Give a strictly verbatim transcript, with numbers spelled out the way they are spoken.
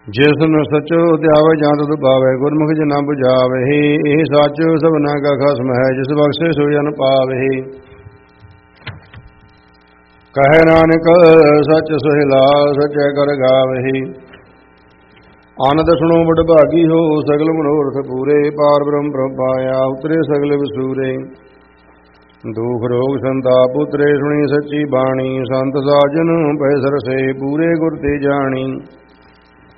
ਜਿਸ ਨੂੰ ਸਚੋ ਧਿਆਵੇ ਜਾਂ ਤੁਧ ਪਾਵੇ, ਗੁਰਮੁਖ ਜਿਨਾ ਬੁਝਾਵੇ। ਇਹ ਸੱਚ ਸਭਨਾ ਕਾ ਖਸਮ ਹੈ, ਜਿਸ ਬਖਸ਼ੇ ਸੋ ਜਨ ਪਾਵੇ। ਕਹੈ ਨਾਨਕ ਸੱਚ ਸੁਹਿਲਾ, ਸਚੈ ਕਰ ਗਾਵੇ। ਆਨੰਦ ਸੁਣੋ ਬੜ ਭਾਗੀ ਹੋ, ਸਗਲ ਮਨੋਰਥ ਪੂਰੇ। ਪਾਰ ਬ੍ਰਹਮ ਪ੍ਰਭ ਪਾਇਆ, ਉਤਰੇ ਸਗਲ ਵਿਸੂਰੇ। ਦੁਖ ਰੋਗ ਸੰਤਾਪ ਉਤਰੇ, ਸੁਣੀ ਸੱਚੀ ਬਾਣੀ। ਸੰਤ ਸਾਜਨ ਪੈ ਸਰਸੇ, ਪੂਰੇ ਗੁਰ ਤੇ ਜਾਣੀ।